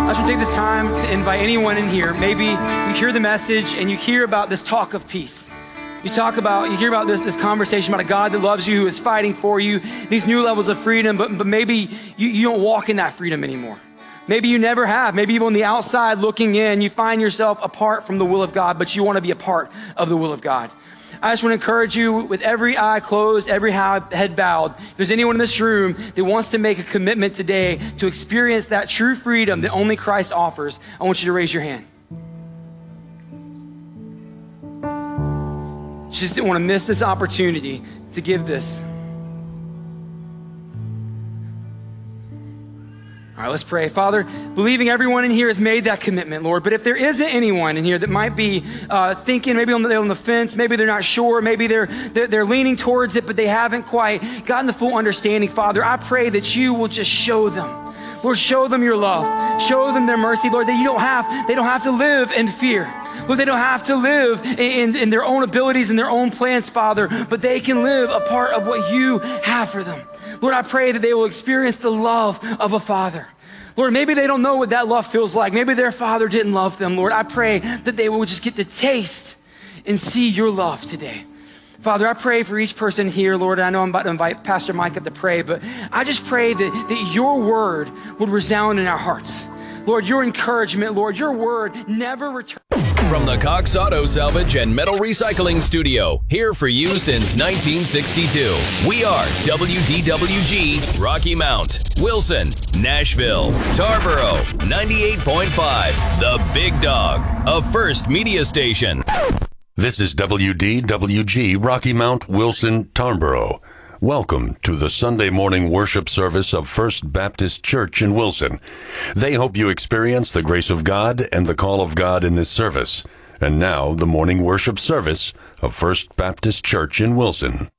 I just want to take this time to invite anyone in here. Maybe you hear the message and you hear about this talk of peace. You hear about this conversation about a God that loves you, who is fighting for you, these new levels of freedom, but maybe you don't walk in that freedom anymore. Maybe you never have. Maybe even on the outside looking in, you find yourself apart from the will of God, but you want to be a part of the will of God. I just want to encourage you, with every eye closed, every head bowed, if there's anyone in this room that wants to make a commitment today to experience that true freedom that only Christ offers, I want you to raise your hand. Just didn't want to miss this opportunity to give this. All right, let's pray. Father, believing everyone in here has made that commitment, Lord, but if there isn't anyone in here that might be thinking, maybe on the fence, maybe they're not sure, maybe they're leaning towards it, but they haven't quite gotten the full understanding, Father, I pray that you will just show them. Lord, show them your love. Show them their mercy, Lord, that they don't have to live in fear. Lord, they don't have to live in their own abilities and their own plans, Father, but they can live a part of what you have for them. Lord, I pray that they will experience the love of a father. Lord, maybe they don't know what that love feels like. Maybe their father didn't love them, Lord. I pray that they will just get to taste and see your love today. Father, I pray for each person here, Lord. I know I'm about to invite Pastor Mike up to pray, but I just pray that your word would resound in our hearts. Lord, your encouragement, Lord, your word never returns. From the Cox Auto Salvage and Metal Recycling Studio, here for you since 1962. We are WDWG, Rocky Mount, Wilson, Nashville, Tarboro, 98.5, The Big Dog, a First Media Station. This is WDWG, Rocky Mount, Wilson, Tarboro. Welcome to the Sunday morning worship service of First Baptist Church in Wilson. They hope you experience the grace of God and the call of God in this service. And now, the morning worship service of First Baptist Church in Wilson.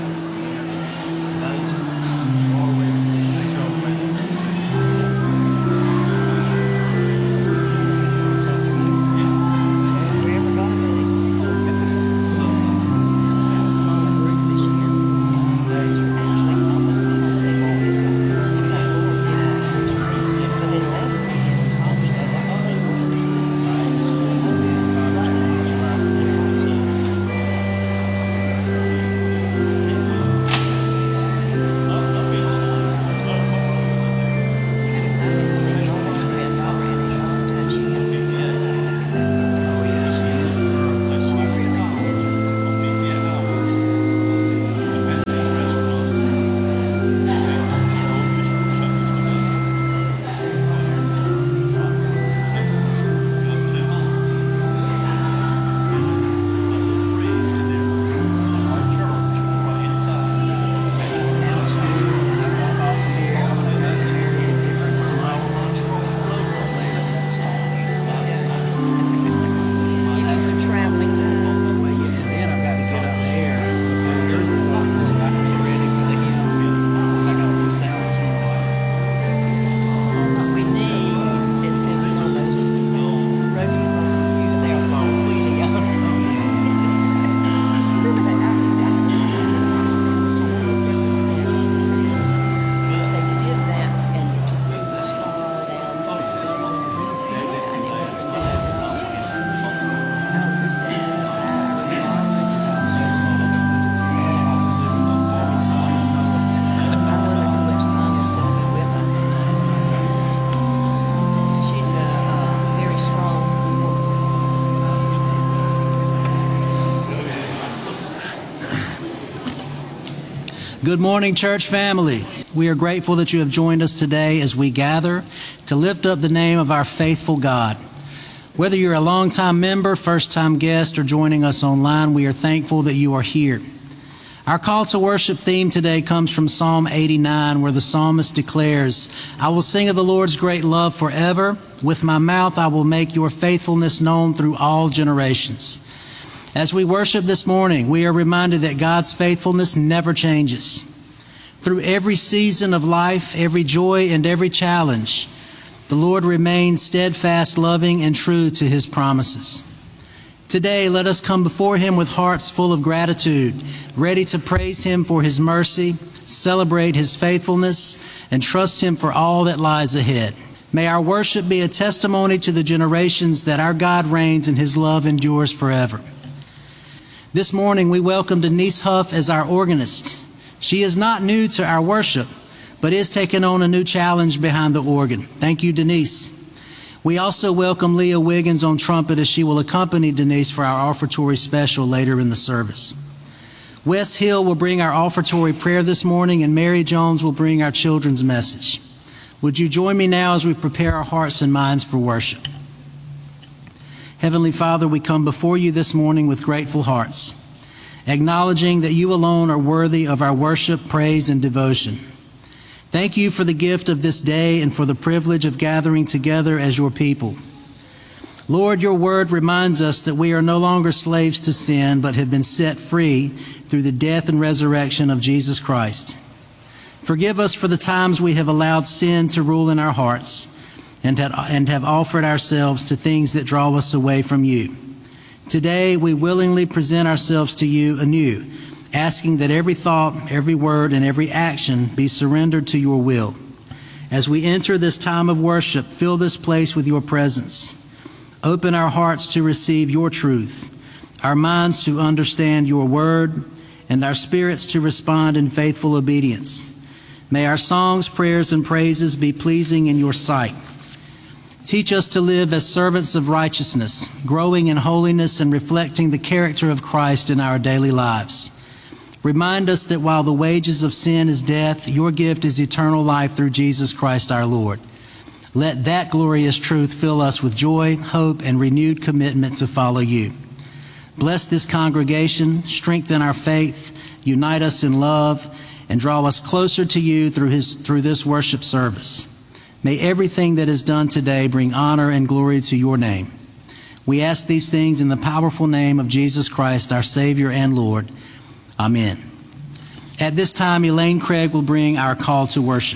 Good morning, church family. We are grateful that you have joined us today as we gather to lift up the name of our faithful God. Whether you're a longtime member, first-time guest, or joining us online, we are thankful that you are here. Our call to worship theme today comes from Psalm 89, where the psalmist declares, "I will sing of the Lord's great love forever. With my mouth I will make your faithfulness known through all generations." As we worship this morning, we are reminded that God's faithfulness never changes. Through every season of life, every joy and every challenge, the Lord remains steadfast, loving, and true to his promises. Today, let us come before him with hearts full of gratitude, ready to praise him for his mercy, celebrate his faithfulness, and trust him for all that lies ahead. May our worship be a testimony to the generations that our God reigns and his love endures forever. This morning we welcome Denise Huff as our organist. She is not new to our worship, but is taking on a new challenge behind the organ. Thank you, Denise. We also welcome Leah Wiggins on trumpet as she will accompany Denise for our offertory special later in the service. Wes Hill will bring our offertory prayer this morning, and Mary Jones will bring our children's message. Would you join me now as we prepare our hearts and minds for worship? Heavenly Father, we come before you this morning with grateful hearts, acknowledging that you alone are worthy of our worship, praise, and devotion. Thank you for the gift of this day and for the privilege of gathering together as your people. Lord, your word reminds us that we are no longer slaves to sin, but have been set free through the death and resurrection of Jesus Christ. Forgive us for the times we have allowed sin to rule in our hearts and have offered ourselves to things that draw us away from you. Today, we willingly present ourselves to you anew, asking that every thought, every word, and every action be surrendered to your will. As we enter this time of worship, fill this place with your presence. Open our hearts to receive your truth, our minds to understand your word, and our spirits to respond in faithful obedience. May our songs, prayers, and praises be pleasing in your sight. Teach us to live as servants of righteousness, growing in holiness and reflecting the character of Christ in our daily lives. Remind us that while the wages of sin is death, your gift is eternal life through Jesus Christ our Lord. Let that glorious truth fill us with joy, hope, and renewed commitment to follow you. Bless this congregation, strengthen our faith, unite us in love, and draw us closer to you through this worship service. May everything that is done today bring honor and glory to your name. We ask these things in the powerful name of Jesus Christ, our Savior and Lord. Amen. At this time, Elaine Craig will bring our call to worship.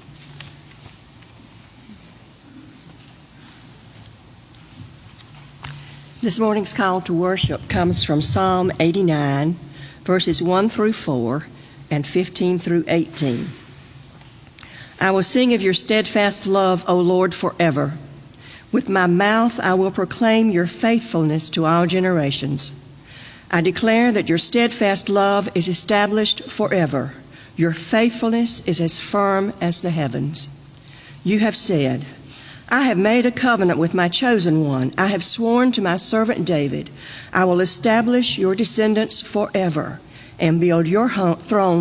This morning's call to worship comes from Psalm 89, verses 1 through 4 and 15 through 18. I will sing of your steadfast love, O Lord, forever. With my mouth I will proclaim your faithfulness to all generations. I declare that your steadfast love is established forever. Your faithfulness is as firm as the heavens. You have said, I have made a covenant with my chosen one. I have sworn to my servant David, I will establish your descendants forever and build your throne